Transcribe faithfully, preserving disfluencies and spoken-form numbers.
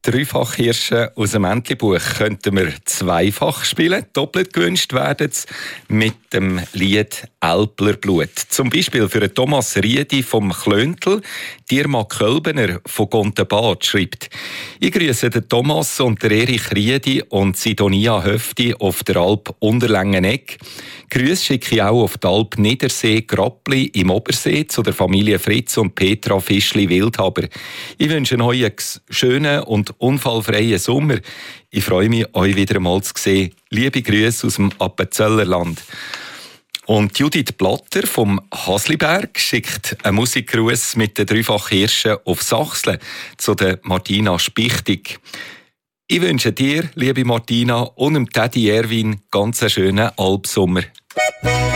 Dreifach-Hirsche aus dem Entlebuch könnten wir zweifach spielen. Doppelt gewünscht werden sie mit dem Lied «Älpler Blut». Zum Beispiel für den Thomas Riedi vom Klöntel, Dirma Kölbener von Gontenbad schreibt: «Ich grüße den Thomas und den Erich Riedi und Sidonia Höfti auf der Alp Unterlängeneck. Grüße schicke ich auch auf die Alp Niedersee Grappli im Obersee zu der Familie Fritz und Petra Fischli-Wildhaber. Ich wünsche euch einen schönen und unfallfreien Sommer. Ich freue mich, euch wieder einmal zu sehen. Liebe Grüße aus dem Appenzellerland.» Und Judith Blatter vom Hasliberg schickt einen Musikgruß mit den Dreifach-Hirschen auf Sachsen zu der Martina Spichtig. Ich wünsche dir, liebe Martina, und dem Teddy Erwin ganz einen schönen Alpsommer.